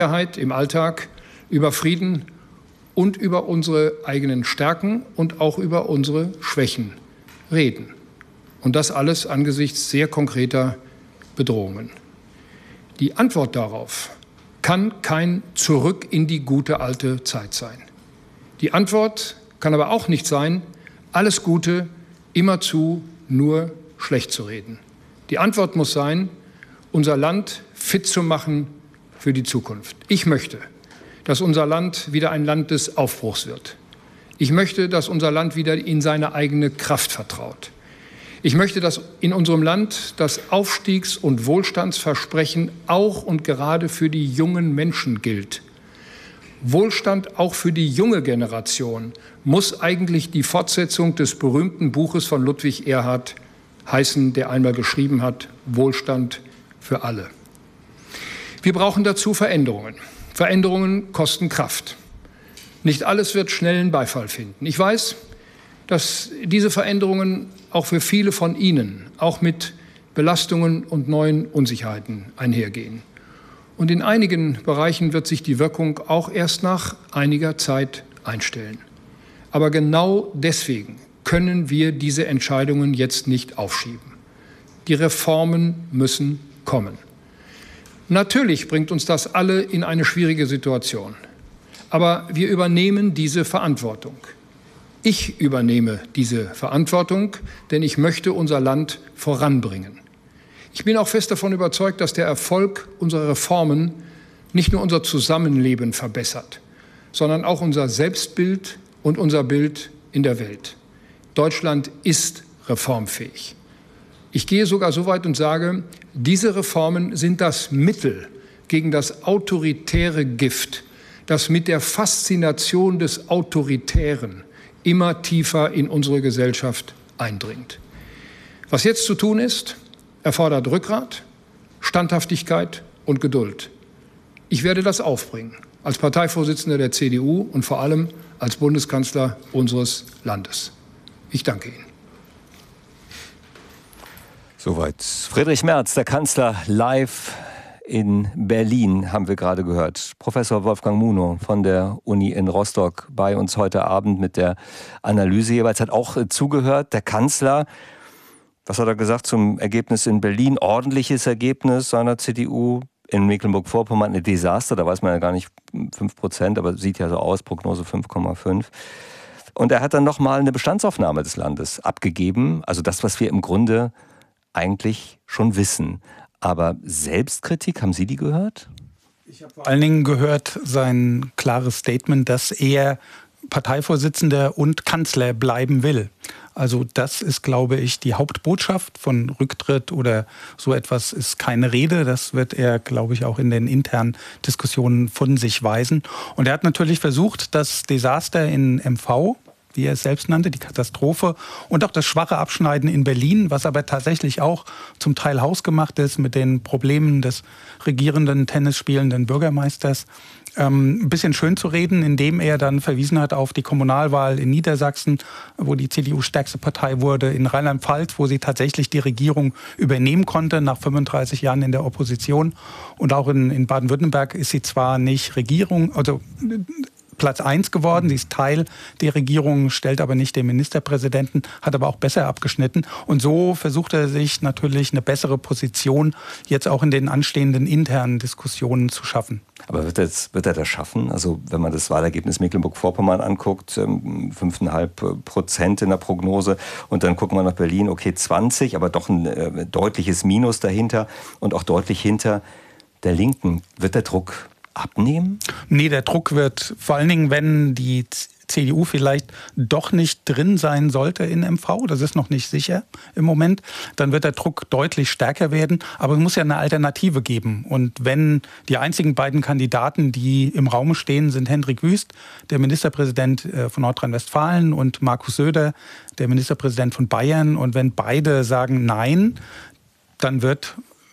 Sicherheit im Alltag, über Frieden und über unsere eigenen Stärken und auch über unsere Schwächen reden. Und das alles angesichts sehr konkreter Bedrohungen. Die Antwort darauf kann kein Zurück in die gute alte Zeit sein. Die Antwort kann aber auch nicht sein, alles Gute immerzu nur schlecht zu reden. Die Antwort muss sein, unser Land fit zu machen für die Zukunft. Ich möchte, dass unser Land wieder ein Land des Aufbruchs wird. Ich möchte, dass unser Land wieder in seine eigene Kraft vertraut. Ich möchte, dass in unserem Land das Aufstiegs- und Wohlstandsversprechen auch und gerade für die jungen Menschen gilt. Wohlstand auch für die junge Generation muss eigentlich die Fortsetzung des berühmten Buches von Ludwig Erhard heißen, der einmal geschrieben hat, Wohlstand für alle. Wir brauchen dazu Veränderungen. Veränderungen kosten Kraft. Nicht alles wird schnellen Beifall finden. Ich weiß, dass diese Veränderungen auch für viele von Ihnen auch mit Belastungen und neuen Unsicherheiten einhergehen. Und in einigen Bereichen wird sich die Wirkung auch erst nach einiger Zeit einstellen. Aber genau deswegen können wir diese Entscheidungen jetzt nicht aufschieben. Die Reformen müssen kommen. Natürlich bringt uns das alle in eine schwierige Situation. Aber wir übernehmen diese Verantwortung. Ich übernehme diese Verantwortung, denn ich möchte unser Land voranbringen. Ich bin auch fest davon überzeugt, dass der Erfolg unserer Reformen nicht nur unser Zusammenleben verbessert, sondern auch unser Selbstbild und unser Bild in der Welt. Deutschland ist reformfähig. Ich gehe sogar so weit und sage, diese Reformen sind das Mittel gegen das autoritäre Gift, das mit der Faszination des Autoritären immer tiefer in unsere Gesellschaft eindringt. Was jetzt zu tun ist, erfordert Rückgrat, Standhaftigkeit und Geduld. Ich werde das aufbringen, als Parteivorsitzender der CDU und vor allem als Bundeskanzler unseres Landes. Ich danke Ihnen. Soweit Friedrich Merz, der Kanzler, live in Berlin, haben wir gerade gehört. Professor Wolfgang Munow von der Uni in Rostock bei uns heute Abend mit der Analyse. Jeweils hat auch zugehört. Der Kanzler, was hat er gesagt zum Ergebnis in Berlin? Ordentliches Ergebnis seiner CDU. In Mecklenburg-Vorpommern ein Desaster, da weiß man ja gar nicht 5%, aber sieht ja so aus, Prognose 5,5%. Und er hat dann nochmal eine Bestandsaufnahme des Landes abgegeben. Also das, was wir im Grunde eigentlich schon wissen. Aber Selbstkritik, haben Sie die gehört? Ich habe vor allen Dingen gehört sein klares Statement, dass er Parteivorsitzender und Kanzler bleiben will. Also das ist, glaube ich, die Hauptbotschaft. Von Rücktritt oder so etwas ist keine Rede. Das wird er, glaube ich, auch in den internen Diskussionen von sich weisen. Und er hat natürlich versucht, das Desaster in MV, wie er es selbst nannte, die Katastrophe und auch das schwache Abschneiden in Berlin, was aber tatsächlich auch zum Teil hausgemacht ist mit den Problemen des regierenden, tennisspielenden Bürgermeisters, ein bisschen schön zu reden, indem er dann verwiesen hat auf die Kommunalwahl in Niedersachsen, wo die CDU stärkste Partei wurde, in Rheinland-Pfalz, wo sie tatsächlich die Regierung übernehmen konnte nach 35 Jahren in der Opposition. Und auch in Baden-Württemberg ist sie zwar nicht Regierung, also Platz 1 geworden. Sie ist Teil der Regierung, stellt aber nicht den Ministerpräsidenten, hat aber auch besser abgeschnitten. Und so versucht er sich natürlich eine bessere Position jetzt auch in den anstehenden internen Diskussionen zu schaffen. Aber wird er das schaffen? Also wenn man das Wahlergebnis Mecklenburg-Vorpommern anguckt, 5,5% in der Prognose und dann gucken wir nach Berlin, okay 20, aber doch ein deutliches Minus dahinter und auch deutlich hinter der Linken. Wird der Druck abnehmen? Nee, der Druck wird vor allen Dingen, wenn die CDU vielleicht doch nicht drin sein sollte in MV, das ist noch nicht sicher im Moment, dann wird der Druck deutlich stärker werden. Aber es muss ja eine Alternative geben. Und wenn die einzigen beiden Kandidaten, die im Raum stehen, sind Hendrik Wüst, der Ministerpräsident von Nordrhein-Westfalen, und Markus Söder, der Ministerpräsident von Bayern. Und wenn beide sagen Nein, dann wird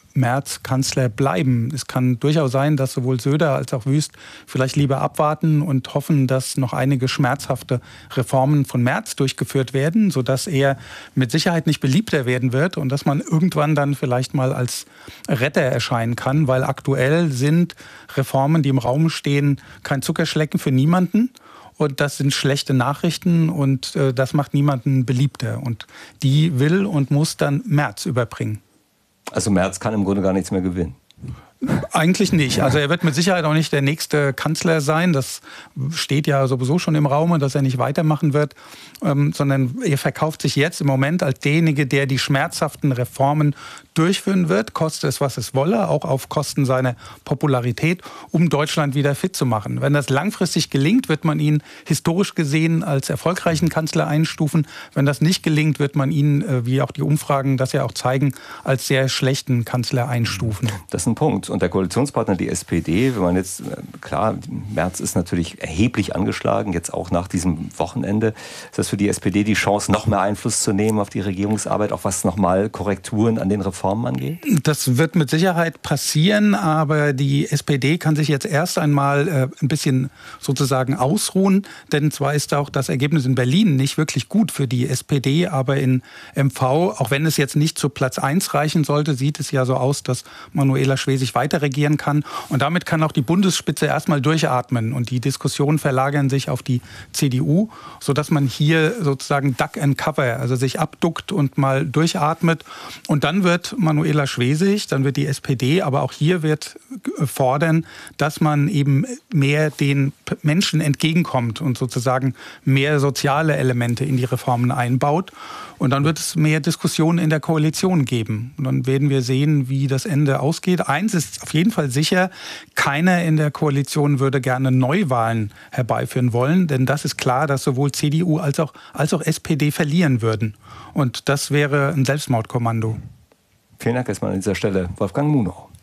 Merz Kanzler bleiben. Es kann durchaus sein, dass sowohl Söder als auch Wüst vielleicht lieber abwarten und hoffen, dass noch einige schmerzhafte Reformen von Merz durchgeführt werden, sodass er mit Sicherheit nicht beliebter werden wird und dass man irgendwann dann vielleicht mal als Retter erscheinen kann, weil aktuell sind Reformen, die im Raum stehen, kein Zuckerschlecken für niemanden. Und das sind schlechte Nachrichten und das macht niemanden beliebter. Und die will und muss dann Merz überbringen. Also Merz kann im Grunde gar nichts mehr gewinnen. Eigentlich nicht. Also er wird mit Sicherheit auch nicht der nächste Kanzler sein. Das steht ja sowieso schon im Raum, dass er nicht weitermachen wird, sondern er verkauft sich jetzt im Moment als derjenige, der die schmerzhaften Reformen durchführen wird, koste es, was es wolle, auch auf Kosten seiner Popularität, um Deutschland wieder fit zu machen. Wenn das langfristig gelingt, wird man ihn historisch gesehen als erfolgreichen Kanzler einstufen. Wenn das nicht gelingt, wird man ihn, wie auch die Umfragen das ja auch zeigen, als sehr schlechten Kanzler einstufen. Das ist ein Punkt. Und der Koalitionspartner, die SPD, wenn man jetzt, klar, Merz ist natürlich erheblich angeschlagen, jetzt auch nach diesem Wochenende. Ist das für die SPD die Chance, noch mehr Einfluss zu nehmen auf die Regierungsarbeit, auch was nochmal Korrekturen an den Reformen angeht? Das wird mit Sicherheit passieren, aber die SPD kann sich jetzt erst einmal ein bisschen sozusagen ausruhen, denn zwar ist auch das Ergebnis in Berlin nicht wirklich gut für die SPD, aber in MV, auch wenn es jetzt nicht zu Platz 1 reichen sollte, sieht es ja so aus, dass Manuela Schwesig weiter regieren kann und damit kann auch die Bundesspitze erstmal durchatmen und die Diskussionen verlagern sich auf die CDU, sodass man hier sozusagen Duck and Cover, also sich abduckt und mal durchatmet und dann wird Manuela Schwesig, dann wird die SPD, aber auch hier wird fordern, dass man eben mehr den Menschen entgegenkommt und sozusagen mehr soziale Elemente in die Reformen einbaut. Und dann wird es mehr Diskussionen in der Koalition geben. Und dann werden wir sehen, wie das Ende ausgeht. Eins ist auf jeden Fall sicher, keiner in der Koalition würde gerne Neuwahlen herbeiführen wollen. Denn das ist klar, dass sowohl CDU als auch SPD verlieren würden. Und das wäre ein Selbstmordkommando. Vielen Dank erstmal an dieser Stelle, Wolfgang Munow.